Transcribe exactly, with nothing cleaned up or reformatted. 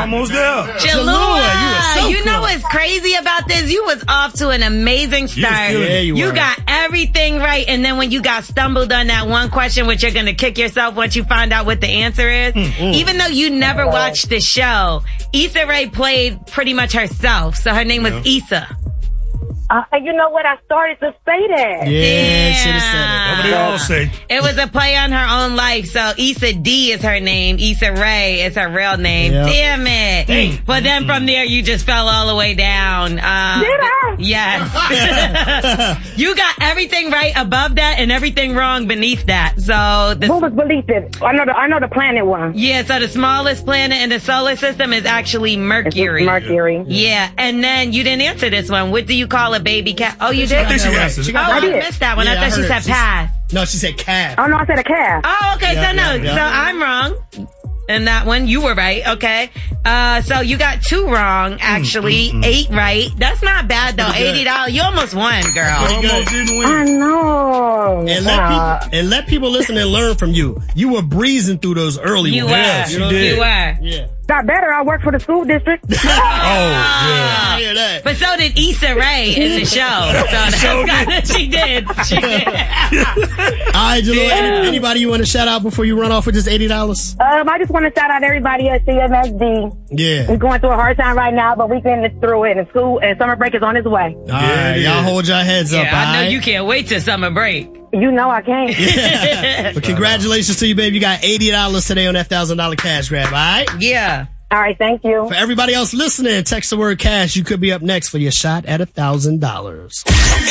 Almost there. Jalua, you, so you know what's crazy about this? You was off to an amazing start. You, yeah, you, you got everything right, and then when you got stumbled on that one question, which you're gonna kick yourself once you find out what the answer is, mm-hmm. even though you never watched the show, Issa Rae played pretty much herself, so her name was yeah. Issa. Uh, you know what? I started to say that. Yeah, should have said it. Nobody all say. It was a play on her own life. So Issa D is her name. Issa Rae is her real name. Yep. Damn it. Dang. But then from there, you just fell all the way down. Um, Did I? Yes. You got everything right above that and everything wrong beneath that. So the, what was beneath it? I know the I know the planet one. Yeah. So the smallest planet in the solar system is actually Mercury. It's Mercury. Yeah. And then you didn't answer this one. What do you call a baby cat? Oh, you did? I think she answered. Oh, I, I missed that one. Yeah, I thought I she said She's, pass. No, she said calf. Oh, no, I said a calf. Oh, okay. Yeah, so no. yeah, yeah. So I'm wrong. And that one, you were right. Okay. Uh, so you got two wrong, actually. Mm-hmm. Eight right. That's not bad, though. eighty dollars. You almost won, girl. Almost didn't win. I know. And let, uh, people, and let people listen and learn from you. You were breezing through those early you ones. Were. Yes, you, you were. Yeah. Got better. I work for the school district. Oh, yeah. I hear that. But so did Issa Rae in the show. So that's so did. She did. She did. All right, Jalua, any, anybody you want to shout out before you run off with this eighty dollars? Um, I just want to shout out everybody at C M S D. Yeah. We're going through a hard time right now, but we're getting through it. And school and summer break is on its way. All right, y'all hold your heads yeah, up. I know right? you can't wait till summer break. You know I can't. Yeah. But congratulations to you, babe. You got eighty dollars today on that one thousand dollars cash grab, all right? Yeah. All right, thank you. For everybody else listening, text the word cash. You could be up next for your shot at one thousand dollars.